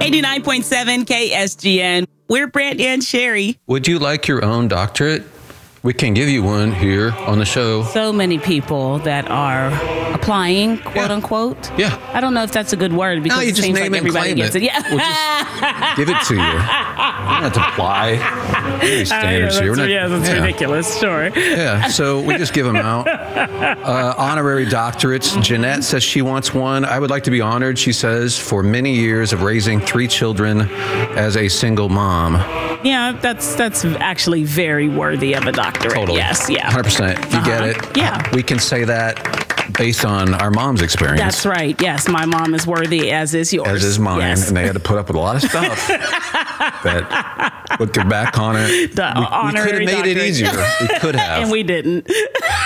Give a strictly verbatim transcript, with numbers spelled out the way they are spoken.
eighty-nine point seven K S G N. We're Brant and Sherry. Would you like your own doctorate? We can give you one here on the show. So many people that are applying, quote Yeah. unquote. Yeah. I don't know if that's a good word because No, you it just seems name like it and everybody claim gets it. it. Yeah. We'll just give it to you. You don't have to apply. Very standards yeah, here. that's, We're not- yeah, that's yeah. ridiculous. Sure. Yeah, so we just give them out. Uh, honorary doctorates. Jeanette says she wants one. I would like to be honored, she says, for many years of raising three children as a single mom. Yeah, that's that's actually very worthy of a doctorate. Totally. Yes, yeah. one hundred percent. You Uh-huh. get it? Yeah. We can say that based on our mom's experience. That's right. Yes, my mom is worthy, as is yours. As is mine. Yes. And they had to put up with a lot of stuff. That, looking back on it, The we, we could have honorary made it doctorate. easier. We could have. And we didn't.